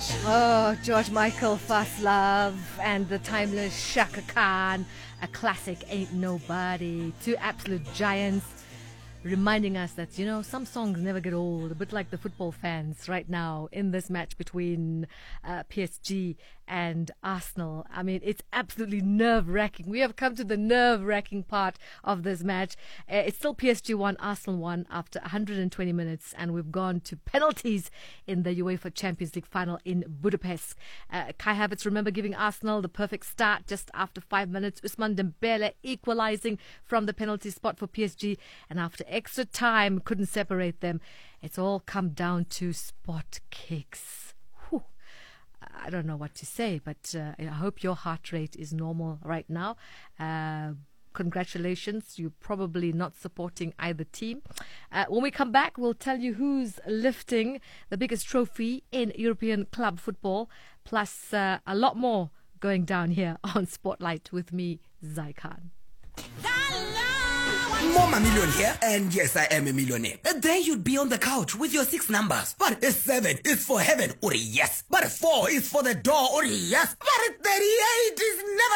Oh, George Michael, Fast Love, and the timeless Shaka Khan, a classic, Ain't Nobody. Two absolute giants reminding us that, some songs never get old, a bit like the football fans right now in this match between PSG and Arsenal. I mean, it's absolutely nerve-wracking. We have come to the nerve-wracking part of this match. It's still PSG 1, Arsenal 1 after 120 minutes, and we've gone to penalties in the UEFA Champions League final in Budapest. Kai Havertz, remember, giving Arsenal the perfect start just after 5 minutes. Ousmane Dembele equalizing from the penalty spot for PSG, and after extra time couldn't separate them. It's all come down to spot kicks. Whew. I don't know what to say, but I hope your heart rate is normal right now. Congratulations. You're probably not supporting either team. When we come back, we'll tell you who's lifting the biggest trophy in European club football, plus a lot more going down here on Spotlight with me, Zai Khan. Mama Million here, and yes, I am a millionaire. There you'd be on the couch with your 6 numbers. But a 7 is for heaven, or yes. But a 4 is for the door, or yes. But a 38 is never